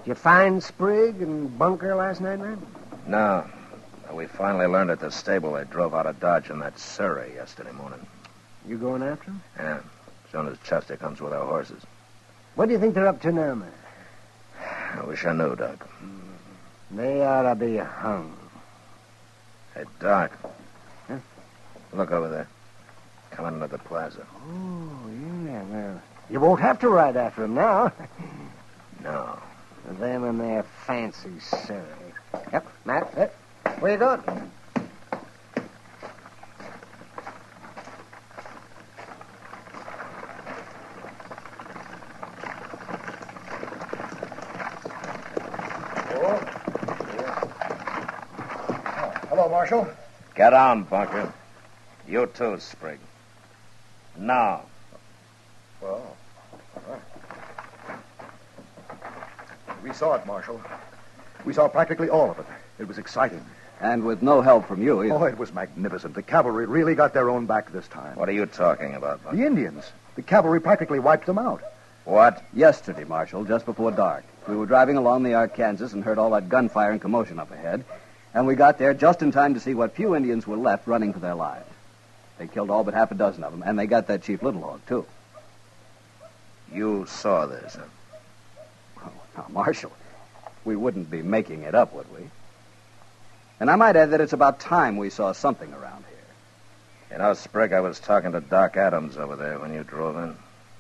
Did you find Sprague and Bunker last night, man? No. We finally learned at the stable they drove out of Dodge in that Surrey yesterday morning. You going after them? Yeah, as soon as Chester comes with our horses. What do you think they're up to now, man? I wish I knew, Doc. They ought to be hung. Hey, Doc. Huh? Look over there. Coming into the plaza. Oh, yeah, well, you won't have to ride after them now. No. Them and their fancy Surrey. Yep, Matt, yep. Where you going? Hello, Marshal. Get on, Bunker. You too, Sprague. Now. Well, all right. We saw it, Marshal. We saw practically all of it. It was exciting. And with no help from you either. Oh, it was magnificent. The cavalry really got their own back this time. What are you talking about, Bunker? The Indians. The cavalry practically wiped them out. What? Yesterday, Marshal, just before dark. We were driving along the Arkansas and heard all that gunfire and commotion up ahead. And we got there just in time to see what few Indians were left running for their lives. They killed all but half a dozen of them, and they got that Chief Little Hawk, too. You saw this, huh? Oh, now, Marshal, we wouldn't be making it up, would we? And I might add that it's about time we saw something around here. You know, Sprague, I was talking to Doc Adams over there when you drove in.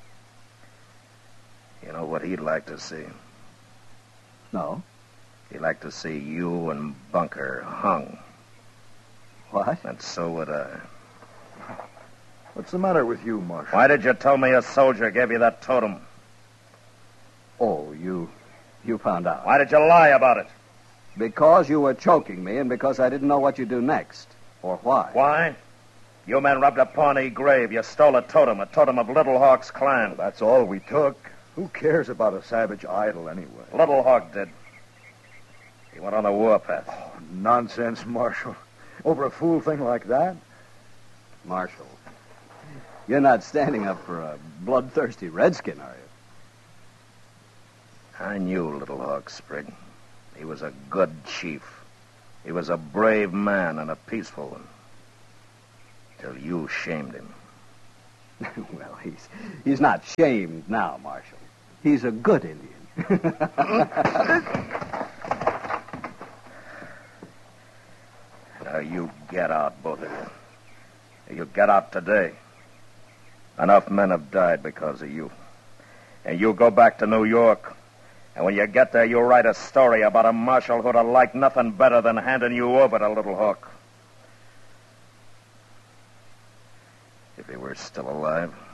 You know what he'd like to see? No? He'd like to see you and Bunker hung. What? And so would I. What's the matter with you, Marshal? Why did you tell me a soldier gave you that totem? Oh, you found out. Why did you lie about it? Because you were choking me and because I didn't know what you'd do next. Or why. Why? You men robbed a Pawnee grave. You stole a totem of Little Hawk's clan. Well, that's all we took. Who cares about a savage idol anyway? Little Hawk did. He went on the warpath. Oh, nonsense, Marshal. Over a fool thing like that? Marshal, you're not standing up for a bloodthirsty redskin, are you? I knew Little Hawk, Sprague. He was a good chief. He was a brave man and a peaceful one. Till you shamed him. Well, he's not shamed now, Marshal. He's a good Indian. Now, you get out, both of you. You get out today. Enough men have died because of you. And you go back to New York. And when you get there, you write a story about a marshal who'd have liked nothing better than handing you over to Little Hawk. If he were still alive.